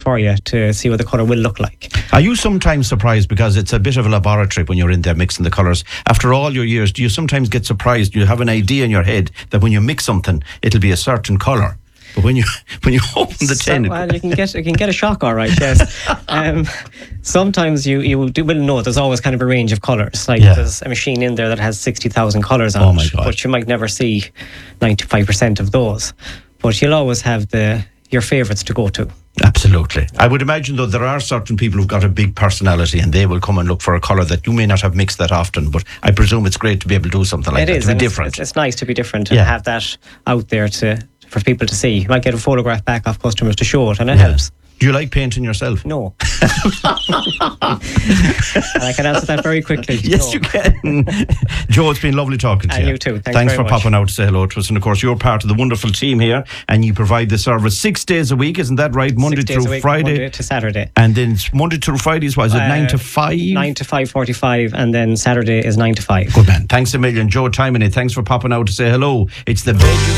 for you to see what the colour will look like. Are you sometimes surprised, because it's a bit of a laboratory when you're in there mixing the colours? After all your years, do you sometimes get surprised? Do you have an idea in your head that when you mix something, it'll be a certain colour? But when you open the tin, well, you can get a shock, all right. Yes. Sometimes you will know there's always kind of a range of colours. Like there's a machine in there that has 60,000 colours on it, but you might never see 95% of those. But you'll always have your favourites to go to. Absolutely. I would imagine, though, there are certain people who've got a big personality and they will come and look for a colour that you may not have mixed that often, but I presume it's great to be able to do something like that, to be different. It's nice to be different and have that out there for people to see. You might get a photograph back off customers to show it, and it helps. Do you like painting yourself? No. And I can answer that very quickly. Yes, you can. Joe, it's been lovely talking to you. And you too. Thanks for popping out to say hello to us. And of course, you're part of the wonderful team here, and you provide the service 6 days a week, isn't that right? Monday through Friday. Monday to Saturday. And then Monday through Fridays, what is it, 9 to 5? 9 to 5:45, and then Saturday is 9 to 5. Good man. Thanks a million. Joe Timony, thanks for popping out to say hello. It's the Veg